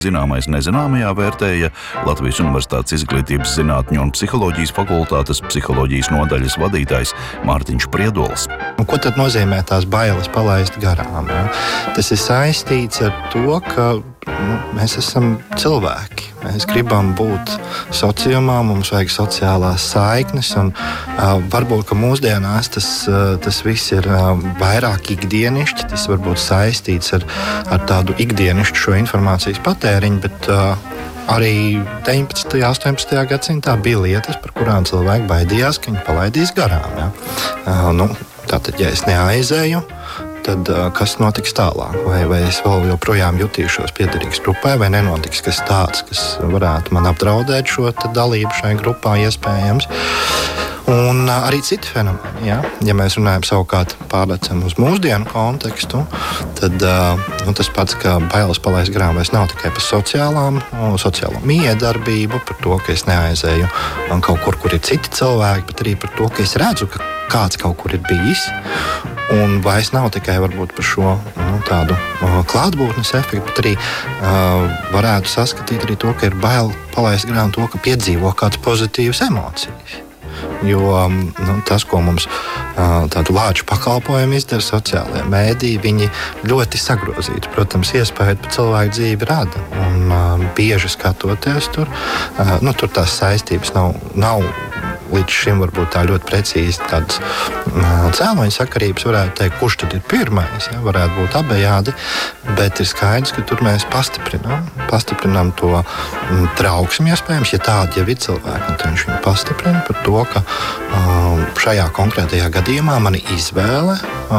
Zināmais nezināmajā vērtēja Latvijas Universitātes Izglītības zinātņu un psiholoģijas fakultātes psiholoģijas nodaļas vadītājs Mārtiņš Priedols. Ko tad nozīmē tās bailes palaist garām? Ja? Tas ir saistīts ar to, ka mēs esam cilvēki. Mēs gribam būt sociumā, mums vajag sociālās saiknes, un varbūt, ka mūsdienās tas viss ir vairāk ikdienišķi, tas varbūt saistīts ar tādu ikdienišķu šo informācijas patēriņu, bet arī 19. un 18. gadsimtā bija lietas, par kurām cilvēki baidījās, ka viņi palaidīs garām. Ja? Tātad, ja es neaizēju, tad kas notiks tālāk? Vai es vēl joprojām jutīšos piederīgs grupai, vai nenotiks kas tāds, kas varētu man apdraudēt šo dalību šai grupā iespējams? Un arī citi fenomeni. Ja? Ja mēs runājam savukārt pārlecam uz mūsdienu kontekstu, tad tas pats, ka bailes palaist garām vairs nav tikai par sociālo miedarbību, par to, ka es neaizēju kaut kur ir citi cilvēki, bet arī par to, ka es redzu, ka kāds kaut kur ir bijis. Un vairs nav tikai varbūt par šo tādu klātbūtnes efektu, bet arī varētu saskatīt arī to, ka ir bail palaist garām to, ka piedzīvo kāds pozitīvas emocijas. Jo tas, ko mums tādu lāču pakalpojumu izdara sociālajie mēdī, viņi ļoti sagrozīti, protams, iespēju par cilvēku dzīvi rada. Un bieži skatoties tur tās saistības nav līdz šim varbūt tā ļoti precīzi tādas cēloņa sakarības varētu teikt, kurš tad ir pirmais, ja, varētu būt abejādi, bet ir skaidrs, ka tur mēs pastiprinām to trauksmi iespējams, ja tādi jau ir cilvēki, un tad viņš viņu pastiprina par to, ka šajā konkrētajā gadījumā mani izvēle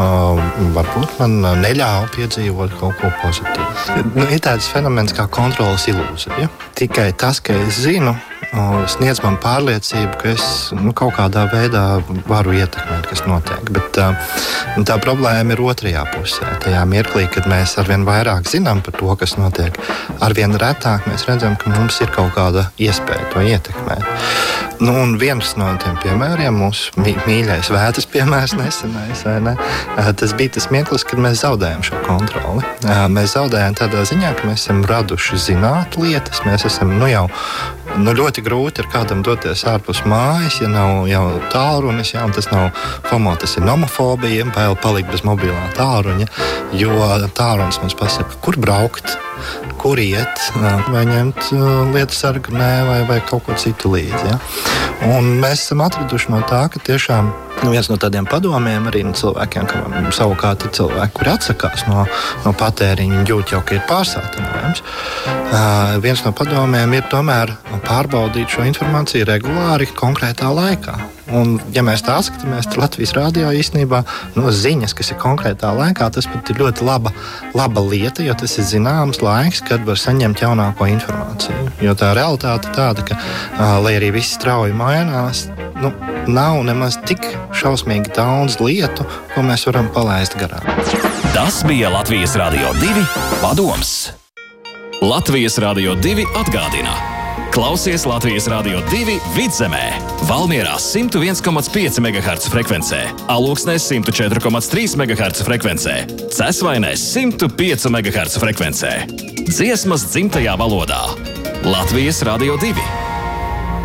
varbūt man neļauj piedzīvot kaut ko pozitīvu. Ir tāds fenomens kā kontrolas ilūzija. Tikai tas, ka es zinu, sniedz man pārliecību, ka es kaut kādā veidā varu ietekmēt, kas notiek. Bet tā problēma ir otrajā pusē. Tajā mirklī, kad mēs arvien vairāk zinām par to, kas notiek, arvien retāk mēs redzam, ka mums ir kaut kāda iespēja to ietekmēt. Un viens no tiem piemēriem, mūsu mīļais vētras piemērs nesenais, tas bija tas mirklis, kad mēs zaudējam šo kontroli. Mēs zaudējam tādā ziņā, ka mēs esam raduši zināt lietas, mēs esam ļoti grūti ar kādam doties ārpus mājas, ja nav jau tālrunis, ja, un tas nav FOMO, tas ir nomofobija, bail palikt bez mobilā tālruņa, jo tālrunis mums pasaka, kur braukt, kur iet, vai ņemt lietas sargu, vai kaut ko citu līdzi. Ja. Un mēs esam atraduši no tā, ka tiešām viens no tādiem padomiem arī no cilvēkiem, ka savukārt ir cilvēki, kuri atsakās no patēriņa un jūt jau, ka ir pārsātinājums. Viens no padomiem ir tomēr pārbaudīt šo informāciju regulāri konkrētā laikā. Un, ja mēs tā skatāmies, tad Latvijas radio īstenībā ziņas, kas ir konkrētā laikā, tas pat ir ļoti laba lieta, jo tas ir zināms laiks, kad var saņemt jaunāko informāciju. Jo tā realitāte tāda, ka, lai arī viss strauji mainās, nav nemaz tik šausmīgi daudz lietu, ko mēs varam palaist garām. Tas bija Latvijas Radio 2 padoms. Latvijas Radio 2 atgādina. Klausies Latvijas Radio 2 Vidzemē, Valmierā 101,5 MHz frekvencē, Alūksnē 104,3 MHz frekvencē, Cesvainē 105 MHz frekvencē. Dziesmas dzimtajā valodā. Latvijas Radio 2.